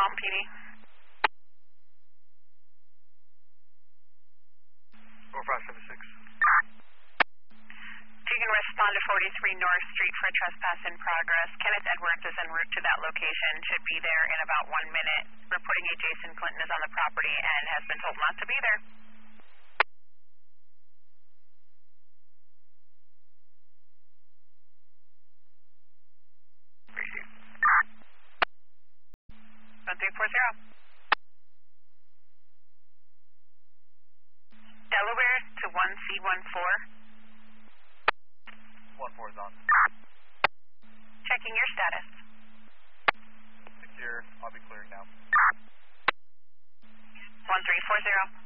Palm PD. Four five seven six. You can respond to 43 North Street for a trespass in progress. Kenneth Edwards is en route to that location, should be there in about 1 minute. Reporting a Jason Clinton is on the property and has been told not to be there. Receive. 1340. Delaware to 1C14. 1-4 is on. Checking your status. Secure. I'll be clearing now. 1340.